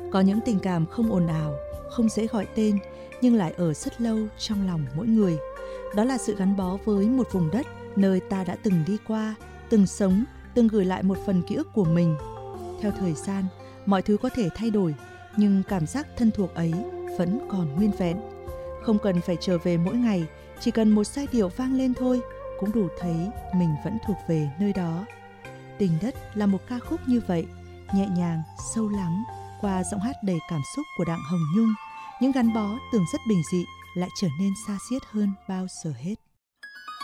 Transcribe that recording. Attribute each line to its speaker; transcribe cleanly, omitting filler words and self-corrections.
Speaker 1: Có những tình cảm không ồn ào, không dễ gọi tên, nhưng lại ở rất lâu trong lòng mỗi người. Đó là sự gắn bó với một vùng đất nơi ta đã từng đi qua, từng sống, từng gửi lại một phần ký ức của mình. Theo thời gian, mọi thứ có thể thay đổi, nhưng cảm giác thân thuộc ấy vẫn còn nguyên vẹn. Không cần phải trở về mỗi ngày, chỉ cần một giai điệu vang lên thôi, cũng đủ thấy mình vẫn thuộc về nơi đó. Tình đất là một ca khúc như vậy, nhẹ nhàng, sâu lắng, qua giọng hát đầy cảm xúc của Đặng Hồng Nhung, những gắn bó tưởng rất bình dị lại trở nên xa xiết hơn bao giờ hết.